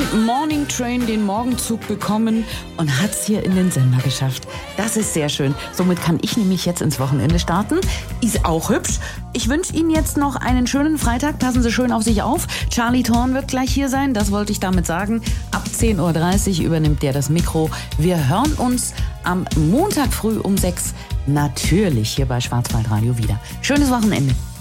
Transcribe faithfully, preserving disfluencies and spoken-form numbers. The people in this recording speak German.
Morning Train, den Morgenzug bekommen und hat es hier in den Sender geschafft. Das ist sehr schön. Somit kann ich nämlich jetzt ins Wochenende starten. Ist auch hübsch. Ich wünsche Ihnen jetzt noch einen schönen Freitag. Passen Sie schön auf sich auf. Charlie Thorn wird gleich hier sein. Das wollte ich damit sagen. Ab zehn Uhr dreißig übernimmt der das Mikro. Wir hören uns am Montag früh um sechs natürlich hier bei Schwarzwaldradio wieder. Schönes Wochenende.